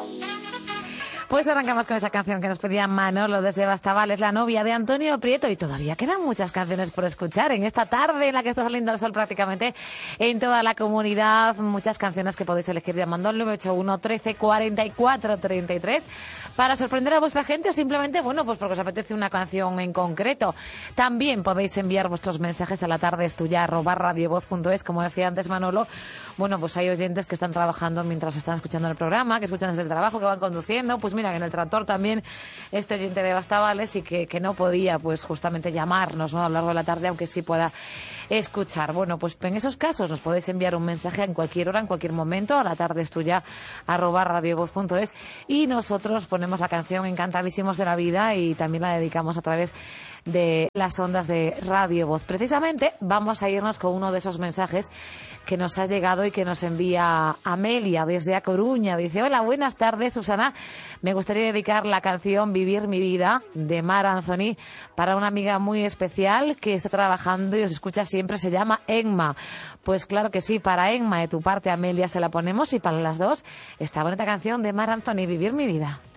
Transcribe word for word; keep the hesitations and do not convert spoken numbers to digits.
Pues arrancamos con esa canción que nos pedía Manolo desde Bastaval, es la novia de Antonio Prieto, y todavía quedan muchas canciones por escuchar en esta tarde en la que está saliendo el sol prácticamente en toda la comunidad. Muchas canciones que podéis elegir llamando al nueve ocho uno, trece, cuarenta y cuatro, treinta y tres para sorprender a vuestra gente, o simplemente, bueno, pues porque os apetece una canción en concreto. También podéis enviar vuestros mensajes a la tarde es tuya arroba radiovoz punto es, como decía antes Manolo. Bueno, pues hay oyentes que están trabajando mientras están escuchando el programa, que escuchan desde el trabajo, que van conduciendo. Pues mira, que en el tractor también este oyente de Bastavales y que, que no podía pues justamente llamarnos, ¿no?, a lo largo de la tarde, aunque sí pueda escuchar. Bueno, pues en esos casos nos podéis enviar un mensaje en cualquier hora, en cualquier momento, a la tarde es tuya arroba radiovoz punto es, y nosotros ponemos la canción Encantadísimos de la Vida y también la dedicamos a través de las ondas de Radio Voz. Precisamente vamos a irnos con uno de esos mensajes que nos ha llegado y que nos envía Amelia desde A Coruña. Dice: hola, buenas tardes, Susana. Me gustaría dedicar la canción Vivir mi vida de Mar Anthony para una amiga muy especial que está trabajando y os escucha siempre. Se llama Enma. Pues claro que sí, para Enma, de tu parte, Amelia, se la ponemos, y para las dos esta bonita canción de Mar Anthony, Vivir mi vida.